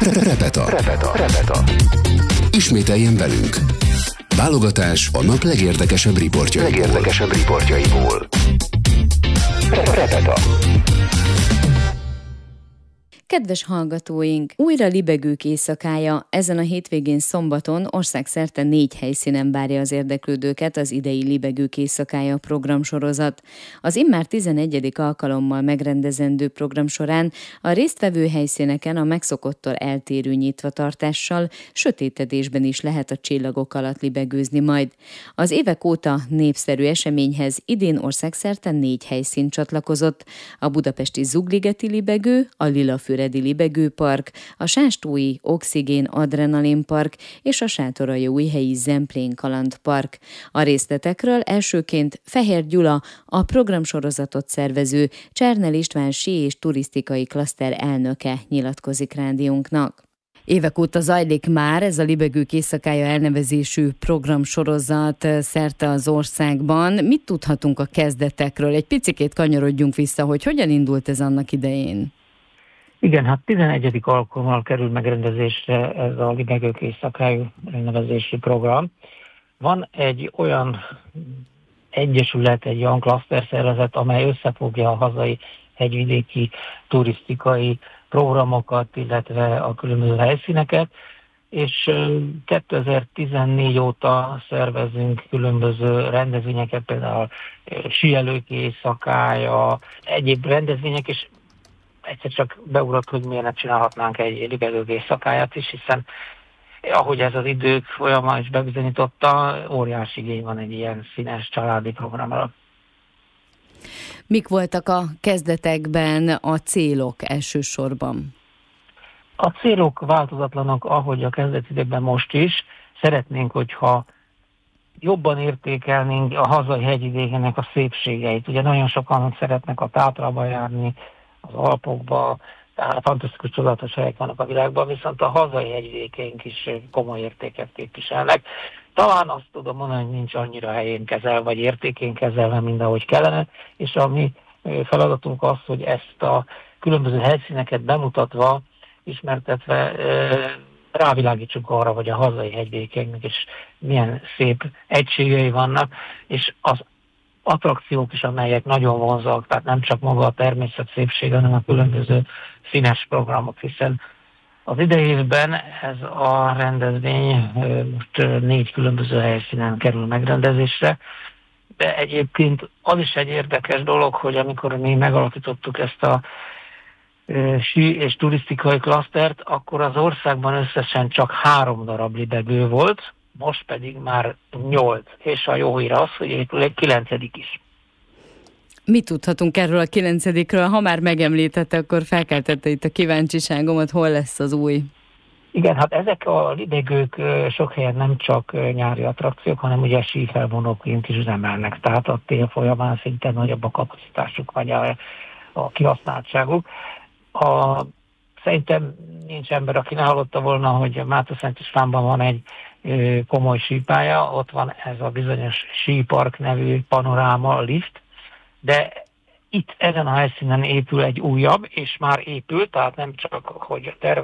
Repeta. Ismételjen velünk. Válogatás a nap legérdekesebb riportjaiból. Repeta. Kedves hallgatóink, újra libegők éjszakája ezen a hétvégén szombaton országszerte 4 helyszínen várja az érdeklődőket az idei Libegők éjszakája programsorozat. Az immár 11. alkalommal megrendezendő program során a résztvevő helyszíneken a megszokottól eltérő nyitvatartással, sötétedésben is lehet a csillagok alatt libegőzni majd. Az évek óta népszerű eseményhez idén országszerte 4 helyszín csatlakozott: a budapesti Zugligeti libegő, a Lilafüredi Libegőpark, a Sástói Oxigén Adrenalin Park és a Sátoraljaújhelyi Zemplén Kalandpark. A részletekről elsőként Fehér Gyula, a programsorozatot szervező Csernel István sí és turisztikai klaszter elnöke nyilatkozik rádiónknak. Évek óta zajlik már ez a Libegők éjszakája elnevezésű programsorozat szerte az országban. Mit tudhatunk a kezdetekről? Egy picikét kanyarodjunk vissza, hogy hogyan indult ez annak idején? Igen, hát 11. alkalommal kerül megrendezésre ez a Libegők éjszakája elnevezésű program. Van egy olyan egyesület, egy olyan klaszterszervezet, amely összefogja a hazai hegyvidéki turisztikai programokat, illetve a különböző helyszíneket, és 2014 óta szervezünk különböző rendezvényeket, például síelők éjszakája, egyéb rendezvények, és egyszer csak beugrott, hogy miért ne csinálhatnánk egy libegők éjszakáját is, hiszen ahogy ez az idők folyamán is bebizonyította, óriási igény van egy ilyen színes családi programra. Mik voltak a kezdetekben a célok elsősorban? A célok változatlanok, ahogy a kezdetidőkben most is. Szeretnénk, hogyha jobban értékelnénk a hazai hegyvidékének a szépségeit. Ugye nagyon sokan szeretnek a Tátrában járni, az Alpokba, tehát fantasztikus, csodálatos helyek vannak a világban, viszont a hazai hegyvidékeink is komoly értéket képviselnek. Talán azt tudom mondani, hogy nincs annyira helyén kezelve, vagy értékén kezelve, mint ahogy kellene, és a mi feladatunk az, hogy ezt a különböző helyszíneket bemutatva, ismertetve rávilágítsuk arra, hogy a hazai hegyvidékeinknek is milyen szép egységei vannak, és az attrakciók is, amelyek nagyon vonzóak, tehát nem csak maga a természet szépsége, hanem a különböző színes programok, hiszen az idei évben ez a rendezvény most 4 különböző helyszínen kerül megrendezésre, de egyébként az is egy érdekes dolog, hogy amikor mi megalapítottuk ezt a sí és turisztikai klasztert, akkor az országban összesen csak 3 darab libegő volt, most pedig már 8, és a jó hír az, hogy épül egy 9. is. Mit tudhatunk erről a 9-ről? Ha már megemlítette, akkor felkeltette itt a kíváncsiságomat, hol lesz az új? Igen, hát ezek a libegők sok helyen nem csak nyári attrakciók, hanem ugye sífelvonóként is üzemelnek, tehát a tél folyamán szinte nagyobb a kapacitásuk, vagy a kihasználtságuk. Szerintem nincs ember, aki ne hallotta volna, hogy Máthosszent Istvánban van egy komoly sípálya, ott van ez a bizonyos sípark nevű panoráma lift, de itt ezen a helyszínen épül egy újabb, és már épül, tehát nem csak, hogy